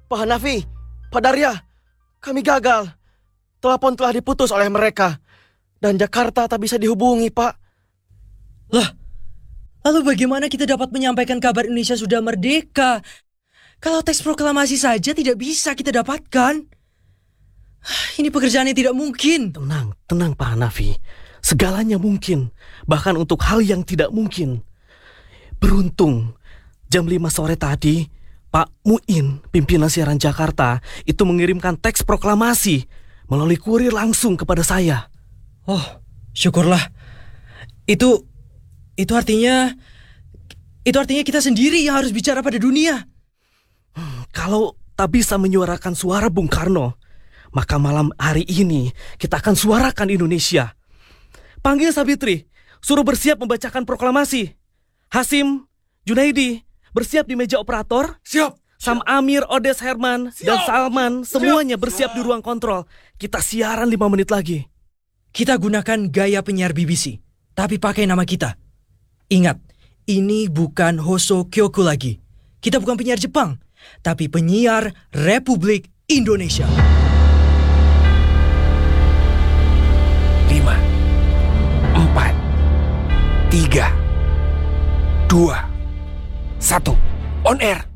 Pak Hanafi, Pak Darya, kami gagal. Telepon telah diputus oleh mereka. Dan Jakarta tak bisa dihubungi, Pak. Lah, lalu bagaimana kita dapat menyampaikan kabar Indonesia sudah merdeka? Kalau teks proklamasi saja tidak bisa kita dapatkan. Ini pekerjaan yang tidak mungkin. Tenang Pak Hanafi. Segalanya mungkin. Bahkan untuk hal yang tidak mungkin. Beruntung, jam 5 sore tadi, Pak Muin, pimpinan siaran Jakarta, itu mengirimkan teks proklamasi melalui kurir langsung kepada saya. Oh, syukurlah. Itu artinya kita sendiri yang harus bicara pada dunia. Kalau tak bisa menyuarakan suara Bung Karno, maka malam hari ini kita akan suarakan Indonesia. Panggil Sabitri, suruh bersiap membacakan proklamasi. Hasim, Junaidi, bersiap di meja operator. Siap. Sam Amir, Odes Herman, dan Salman, semuanya bersiap di ruang kontrol. Kita siaran 5 menit lagi. Kita gunakan gaya penyiar BBC, tapi pakai nama kita. Ingat, ini bukan Hoso Kyoku lagi. Kita bukan penyiar Jepang, tapi penyiar Republik Indonesia. 5, 4, 3, 2, 1, on air.